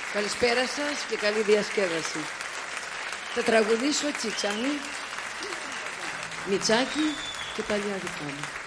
Καλησπέρα σας και καλή διασκέδαση. Θα τραγουδήσω Τσίτσα μου, Μιτσάκι και παλιά δικά μου.